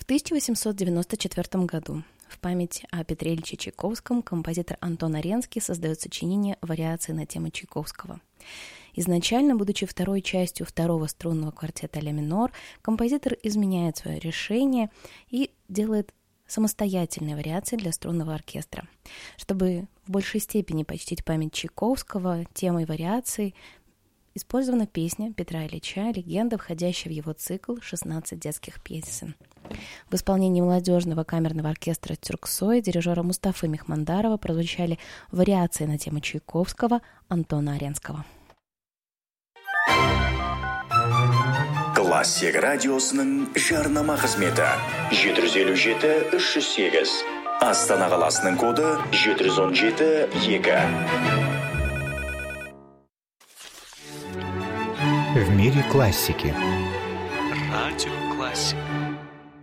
1894 году в память о Петре Ильиче Чайковском композитор Антон Аренский создает сочинение «Вариации на тему Чайковского». Изначально, будучи второй частью второго струнного квартета ля минор, композитор изменяет свое решение и делает самостоятельные вариации для струнного оркестра. Чтобы в большей степени почтить память Чайковского, темой вариаций использована песня Петра Ильича «Легенда», входящая в его цикл «16 детских песен». В исполнении молодежного камерного оркестра «Тюрксой» дирижера Мустафы Мехмандарова прозвучали вариации на тему Чайковского Антона Аренского. Классик радиосының жарнама қызметі 757-308. Астана қаласының коды 717-2. В мире классики. Радио классика.